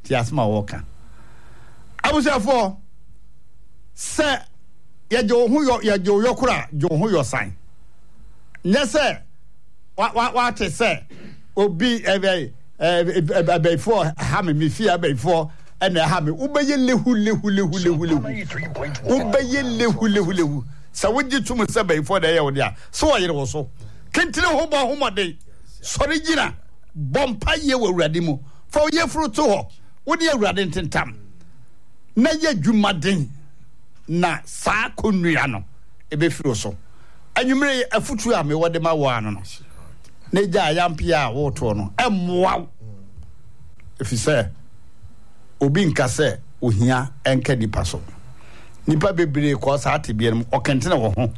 ti asma woka abusafo se ye jo hu yo kura jo hu yo san nye se wa te se obi before ha me fi before ena ha me ubeye lehu ubeye lehu sa wogi tum se before da ye wo dia so yere wo so kentire ho bo homode sori gina bompa ye wo awurade mu fa ye fruto ho wo de awurade ntentam na ye dwumaden na saa konua no ebefiro so anwumre afutu a me wode ma wo ano no na gya yampia wo to no emmoa efise obi nkase ohia enka nipa so nipa bebre ko saa tebie no okentene wo ho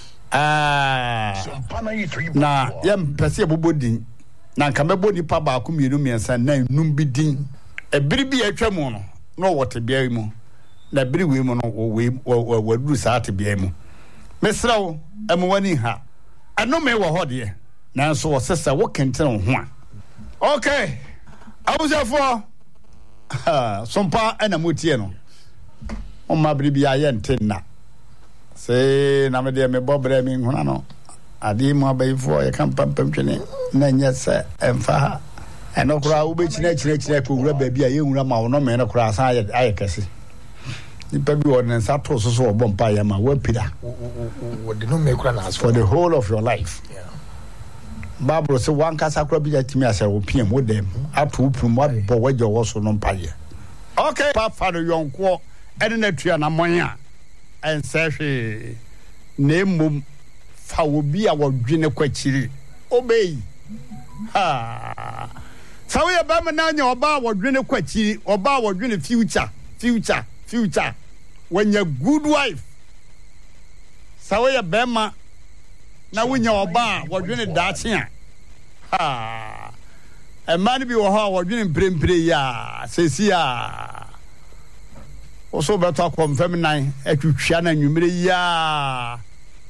na yam pese bobodin na nka mebo nipa ba ko mienu miensa na num bidin ebiri bi atwamu no no wotebia mu na biri we mu no wo wadu saa tebia mu mesrawo emwani ha ano me wo hode na so wo sesa wo kentene ho a okay abusafo sompa ena motie no omma biri bi aye ntenna se na me de me bobre mi huna no adi mo abayfo ye kan pampam twene na nyese emfa ha eno kura wo be chine ko wura ba bi aye wura ma wo no me no kura san aye kese ni pa bi won nsa to so so bompa ye ma wa pida wo de no me kura na for the whole of your life. Bible say one kasa kura bi atimi ase wo piem wo dem ato uprum wa bo wajo wo so no mpaye. Okay, papa no yonko ene na tua na monya ensehwe na mum fa wo bi a wodwene kwachiri obey ha sawe ba me na nya oba wodwene kwachiri oba wodwene future when you good wife sawe ba ma na wonya oba wodwene dache a ha e man bi wo ha wodwene mprempre ya sesi a oso beto confirm nan atwitwa na nwumre ya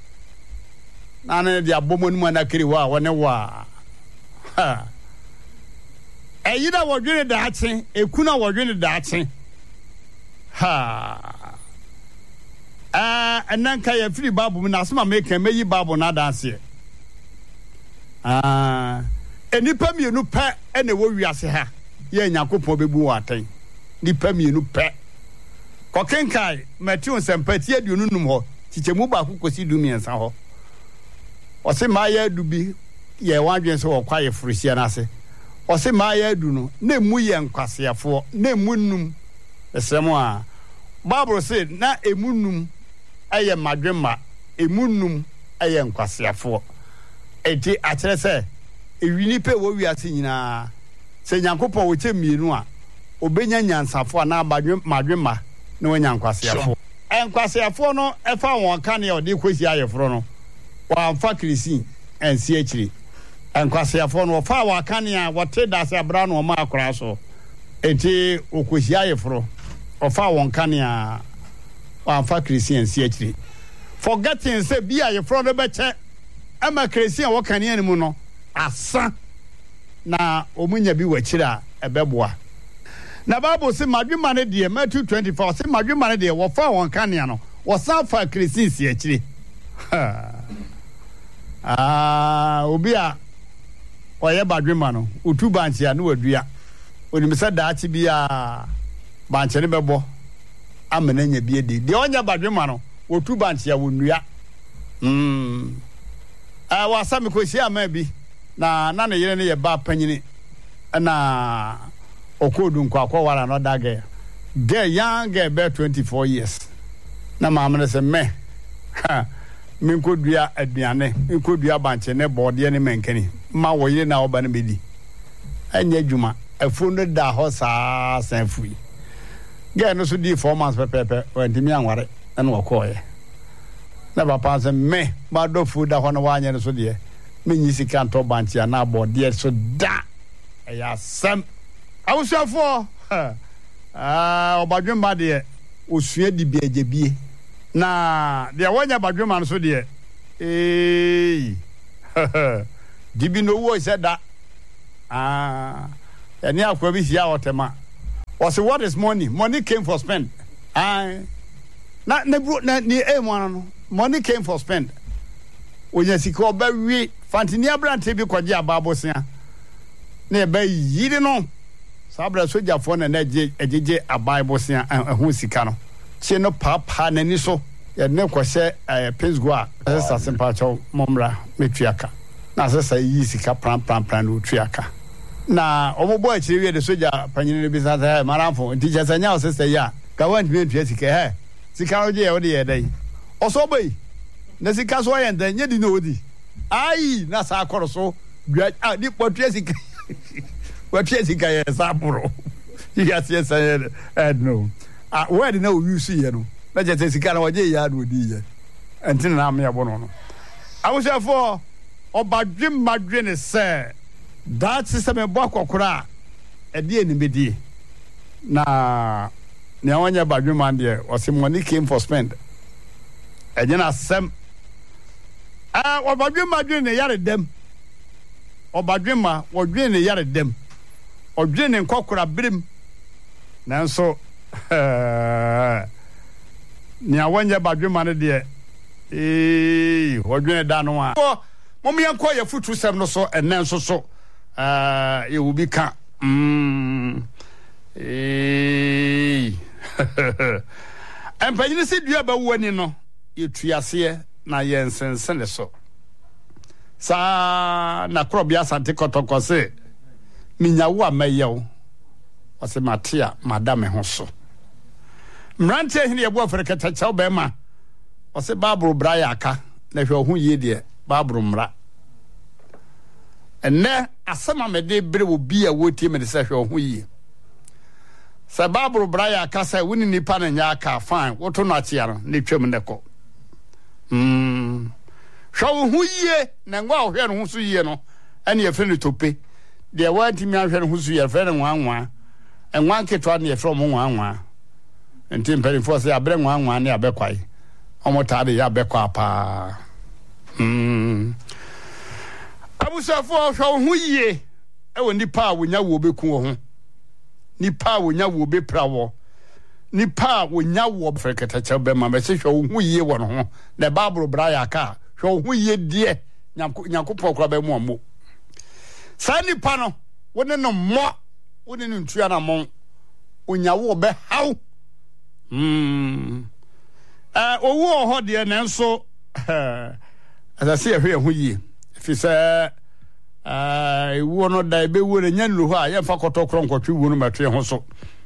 nane dia bomonu na kiri wa wone wa ha eyida wodwene dache ekuna wodwene dache ha ananka ya free babu na asema make meyi babu na dance enipa mienu pe ene wo wiase ha ye nyakopon bebu waten nipa mienu pe kokenkai Matthew sempati adununum ho chichemu ba kokosi dumiensa ho ose ma ya dubi ye wadwen so okwaye frusia na ase ose ma ya adu no na emu ye nkwaseafo na emunum esemo a Bible say na emunum aye madwema emunum aye nkwaseafo eti akere se ewini pe wo wiase nyina se nyankopon wo che mienu a obenya nyansafo na madwema na wanya nkwaseafo nkwaseafo no efa won ka ne ode kwesi ayefro no wa amfa krisi ensi akiri nkwaseafo no fa wa ka ne a wote dase abra no ma akora so eti okwesi ayefro ofa won ka ne a wa amfa krisi ensi akiri forgetting say bi ayefro no be che ama krisi a wo ka ne animu no asa na omunya bi wachira ebeboa na Bible say madwuma ne de Matthew 24 say madwuma ne de wo fa won kanea no wo sa fa Christmas akire obi a oye badwuma no utu banche na wadua onim se daachi bia banche ne bebo amenanya bia de onya badwuma no otu banche wonua wa sa me kosi ama bi na ne yere ne ye ba panyini na okodu nkwa wara no dage young girl be 24 years na maamene se me minkodua aduane minkodua banche ne bode ne menkani ma woyire na oba ne bedi anya dwuma afuno da ho saa sanfui girl no so di 4 months pepepe wantimi anware na wakoye na papa se me ma do fu da ho no wanye no so de menyi sika nto banche na bode so da ya sam awusuafo obadwemba de osua di biagye na de wanya badwemba no so de dibi no wo se da eni akwa bi sia otema or say what is money? Money came for spend. Money came for spend. When you see call baby Fantinia brand TV kwaji ababosia. Ne be yiri no. Sabra soja phone na ejeje ababosia hu sika no. Che no papa nani so. Ya ne kwose pins go a asa simpa cho momra metuaka. Na sasa yi sika pran no tuaka. Na omobo a chiri we de soja panyine bi sa maramfo nti sanya o sesa ya ka want me tua sika he sika oje e ode ye dai oso bai na sika so ye ndan ye di no odi ai na sa akoro so dua di potua sika potua sika ye sa buru yes no where di na o use ye no na je sika na oje ya do odi ye entin na me yabo no awosefo obadwem madwe ne se that system e bo akokora e die ni bedie na ne awanya badwema de o se money came for spend ejena sem obadwema dwe ne yare dem obadwema wodwe ne yare dem odwe ne nkokora birim nanso ne awanya badwema ne de odwe ne da no a mom yanko ya futu sem no so enen so it will become and penny said you about winning no you triasia na yensen so sa na krobia sante kotoko se minyawo amayew ose matia madame ho so mrante hine yebo afrika chaw be ma ose babro braya aka na hwe ho ye de babro mra enne asema mede bere wo bia wotie me de se hwe ho yi se babro braya aka se woni nipa na nya aka fine woto no achia no ne twem ne ko hwe ho yi na ngwa hwe no ho so yi no ene ye fene tope de wanti mi ahwe no ho so ye fene nwanwa enwan ketwa ne ye from nwanwa enti mperi fo se abre nwanwa ne abekwai omotade ya bekwa pa abusafo hwe ho yie e woni pa wonya wo beku wo ho ni pa wonya wo be prawo ni pa wonya wo freketa che be ma be se hwe ho yie wo no ho the bible braya ka hwe ho yie die nyankopɔ kora be mo mo sa ni pa no woni no mo woni no ntua na mo wonya wo be haw owo ho de na nso asase hwe ho yie fi se wo no da be wo nya nlu ho a ye fa kotokro nkotwe wo no matwe ho so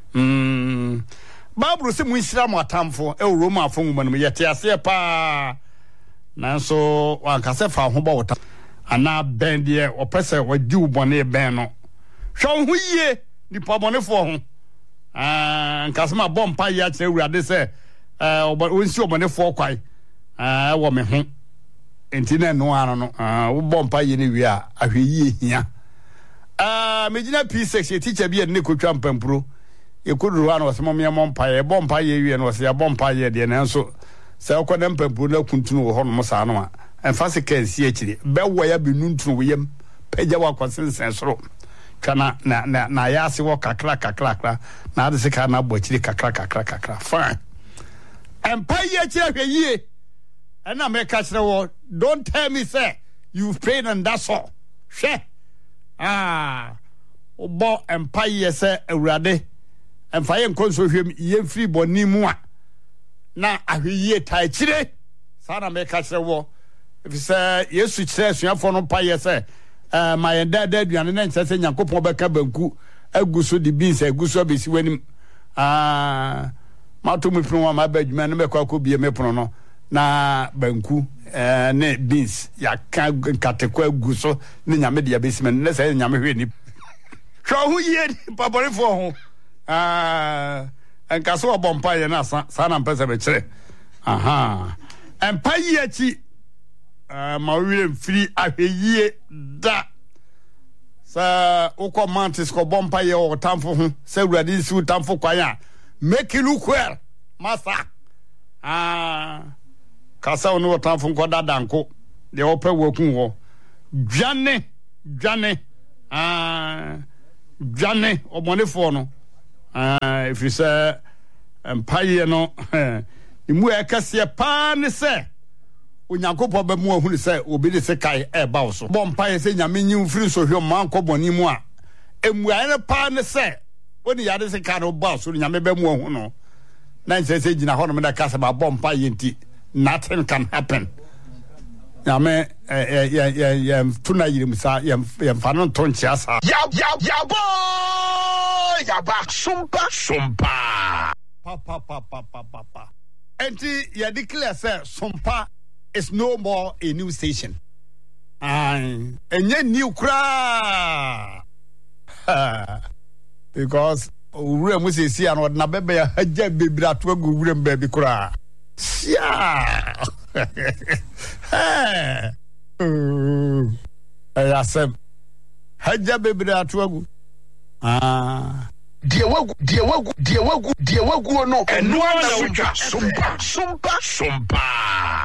babru se mu nsira mo atamfo e wo mu afo nguma no yete ase pa nanso wankase fa ho ba wota ana ben de opese wadi ubone ben no hwe ho yie ni pabone fo ho nkasema bompa ya kire wurade se onsi obone fo kwai wo me ho entina no ano no wo bompa ye ne wi a ahwe yie hia megina P6 teacher bi ne kotwa mpampuro ye koduru ano se momye mompa ye bompa ye wi no se ya bompa ye de nanso se okoda mpampuro na kuntunu wo ho no sa no a emfa se kan si akire be wo ya bi nuntunu wo yam pagya wa kwasensen soro kana na ya se wo kakra na ade se ka na bochiri kakra fine empa ye akire ahwe yie and I make catch the word. Don't tell me, sir, you've prayed and that's all. She. Obo empire, sir, a rade. And fire and console him, ye free boni moi. Now, I will ye tai chile. Sana make catch the word. If you say, yes, which says you have for no pie, sir. My dad, and then says, Yanko Beka Banku, a guso de beans, a guso be when him. Matumi from my bed, man, make a could be a meprono. Na banku ne beans ya ka katekwa guso ne nyame dia basement ne say nyame hwe ni hwo ho ye papore fo ho enkaso obompa ye na sa na mpesa be kire empa ye chi ma wi mfiri ahweyie da sa ukọ mantis ko bompa ye o tamfo ho sa urade nsi tamfo kwan a make you look well masa kasa ono tamfo nkoda danko de opa wokun ho dwane obonefo no if you say empire no imu ekase pa ne se onyankopɔ ba mu ahunu se obi de se kai e ba wo so bɔ mpae se nyame nyi mfiri so hwe man kɔbɔni mu a emuae ne pa ne se oni yade se ka no ba so nyame ba mu ahunu no na nse se gina hɔ no me da kasa ba bɔ mpae nti nothing can happen nyame tuna yirim sa fa no to nkyia sa ya boy ya ba sumpa pa enti ya declare say sumpa is no more a new station enye new kra because owura mu se si an na bebe ya haja bebira to agu owura mba bi kra sia ayasem haja bebira to agu die wagu no eno na wotwa sumpa